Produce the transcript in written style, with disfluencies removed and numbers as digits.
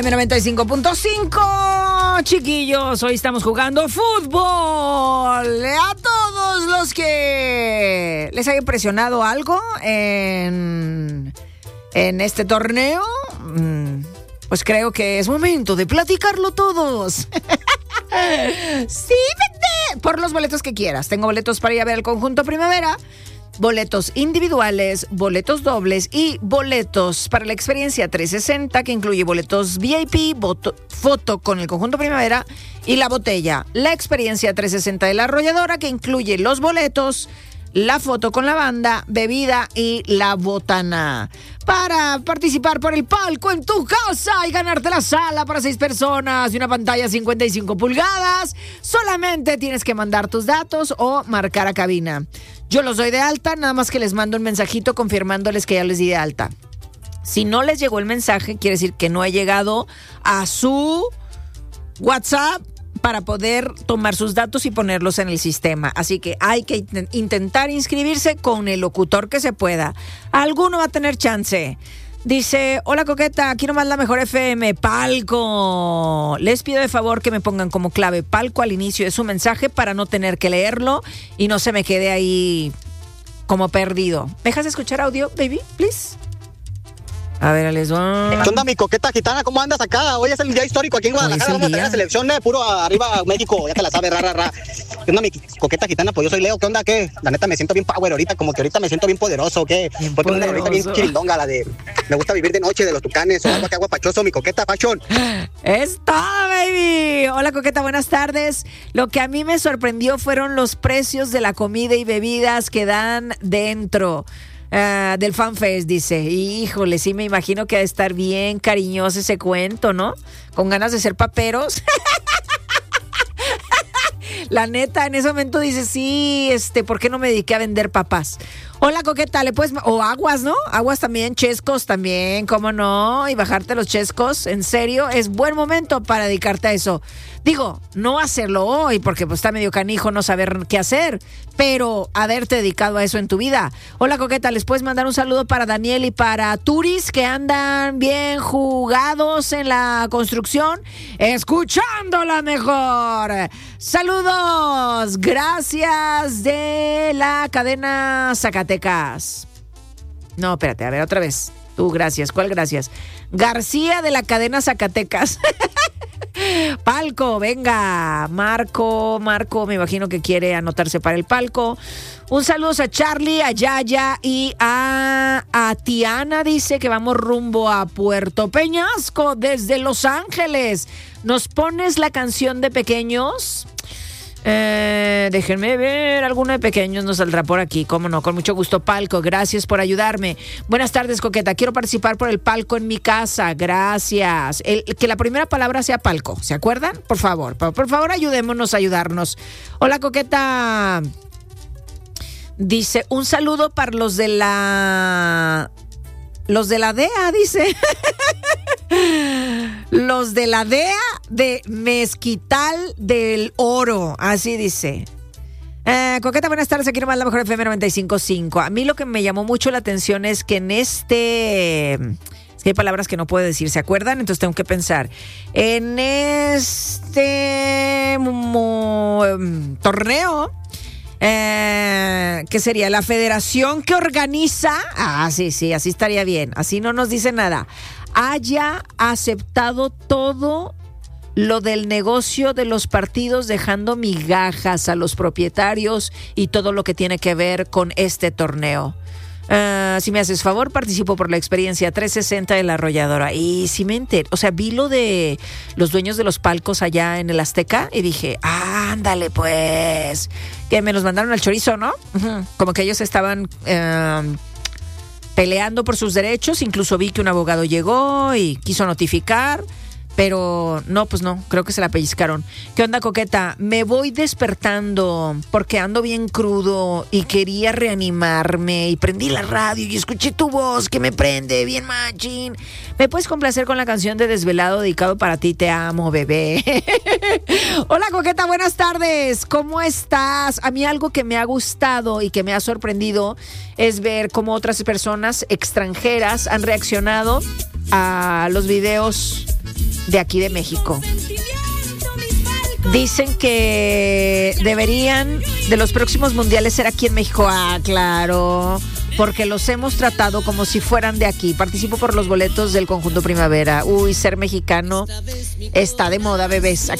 95.5, chiquillos, hoy estamos jugando fútbol. A todos los que les haya impresionado algo en este torneo, pues creo que es momento de platicarlo todos. Sí, vete por los boletos que quieras. Tengo boletos para ir a ver el conjunto Primavera, boletos individuales, boletos dobles y boletos para la experiencia 360, que incluye boletos VIP, foto con el conjunto Primavera y la botella. La experiencia 360 de La Arrolladora, que incluye los boletos, la foto con la banda, bebida y la botana. Para participar por el palco en tu casa y ganarte la sala para 6 personas y una pantalla 55 pulgadas, solamente tienes que mandar tus datos o marcar a cabina. Yo los doy de alta, nada más que les mando un mensajito confirmándoles que ya les di de alta. Si no les llegó el mensaje, quiere decir que no ha llegado a su WhatsApp para poder tomar sus datos y ponerlos en el sistema. Así que hay que intentar inscribirse con el locutor que se pueda. Alguno va a tener chance. Dice, hola Coqueta, aquí nomás la mejor FM, palco. Les pido de favor que me pongan como clave palco al inicio de su mensaje para no tener que leerlo y no se me quede ahí como perdido. ¿Me dejas escuchar audio, baby, please? A ver, les va. ¿Qué onda, mi Coqueta gitana? ¿Cómo andas acá? Hoy es el día histórico aquí en Guadalajara. Vamos a tener la selección, puro arriba México. Ya te la sabes, ra. ¿Qué onda, mi Coqueta gitana? Pues yo soy Leo. ¿Qué onda? ¿Qué? La neta me siento bien power ahorita. Como que ahorita me siento bien poderoso. ¿Qué? Porque una ahorita bien chirindonga, la de me gusta vivir de noche, de los Tucanes. O algo que aguapachoso, mi Coqueta, fashion. ¡Está, baby! Hola, Coqueta, buenas tardes. Lo que a mí me sorprendió fueron los precios de la comida y bebidas que dan dentro del FanFest, dice. Híjole, sí me imagino que ha de estar bien cariñoso ese cuento, ¿no? Con ganas de ser paperos. La neta, en ese momento dice, sí, ¿por qué no me dediqué a vender papas? Hola, Coqueta, ¿le puedes...? O aguas, ¿no? Aguas también, chescos también, ¿cómo no? Y bajarte los chescos, en serio, es buen momento para dedicarte a eso. Digo, no hacerlo hoy, porque pues está medio canijo no saber qué hacer, pero haberte dedicado a eso en tu vida. Hola, Coqueta, ¿les puedes mandar un saludo para Daniel y para Turis, que andan bien jugados en la construcción, escuchando la mejor? Saludos, gracias de la cadena Zacatecas. No, espérate, a ver, otra vez. Tú, gracias. ¿Cuál gracias? García de la cadena Zacatecas. Palco, venga. Marco, me imagino que quiere anotarse para el palco. Un saludo a Charlie, a Yaya y a Tiana. Dice que vamos rumbo a Puerto Peñasco desde Los Ángeles. ¿Nos pones la canción de Pequeños? Déjenme ver, alguno de Pequeños nos saldrá por aquí, cómo no, con mucho gusto. Palco, gracias por ayudarme. Buenas tardes, Coqueta, quiero participar por el palco en mi casa, gracias. Que la primera palabra sea palco, ¿se acuerdan? Por favor, ayudémonos a ayudarnos. Hola, Coqueta. Dice, un saludo para los de la DEA, dice. Los de la DEA de Mezquital del Oro, así dice. Coqueta, buenas tardes, aquí nomás la mejor FM 95.5. A mí lo que me llamó mucho la atención es que en es que hay palabras que no puedo decir, ¿se acuerdan? Entonces tengo que pensar. En este torneo, ¿qué sería? La federación que organiza, sí, así estaría bien, así no nos dice nada, haya aceptado todo lo del negocio de los partidos, dejando migajas a los propietarios y todo lo que tiene que ver con este torneo. Si me haces favor, participo por la experiencia 360 de La Arrolladora. Y si me entero, o sea, vi lo de los dueños de los palcos allá en el Azteca y dije, ándale pues, que me los mandaron al chorizo, ¿no? Como que ellos estaban peleando por sus derechos. Incluso vi que un abogado llegó y quiso notificar, pero no, pues no, creo que se la pellizcaron. ¿Qué onda, Coqueta? Me voy despertando porque ando bien crudo y quería reanimarme y prendí la radio y escuché tu voz que me prende bien machín. ¿Me puedes complacer con la canción de Desvelado dedicado para ti? Te amo, bebé. Hola, Coqueta, buenas tardes. ¿Cómo estás? A mí algo que me ha gustado y que me ha sorprendido es ver cómo otras personas extranjeras han reaccionado a los videos de aquí de México. Dicen que deberían de los próximos mundiales ser aquí en México. Ah, claro, porque los hemos tratado como si fueran de aquí. Participo por los boletos del conjunto Primavera. Uy, ser mexicano está de moda, bebés. Aquí